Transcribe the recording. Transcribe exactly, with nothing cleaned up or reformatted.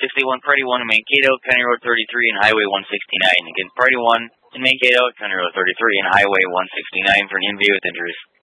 sixty-one, Priority one in Mankato, County Road thirty-three and Highway one sixty-nine. Again, Priority one in Mankato, County Road thirty-three and Highway one sixty-nine for an M V with injuries.